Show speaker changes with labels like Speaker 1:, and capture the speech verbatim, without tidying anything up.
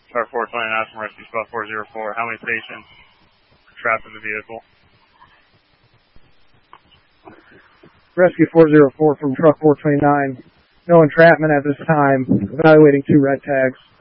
Speaker 1: Truck four twenty-nine from Rescue Spot four zero four. How many patients trapped in the vehicle?
Speaker 2: Rescue four zero four from Truck four twenty-nine. No entrapment at this time. Evaluating two red tags.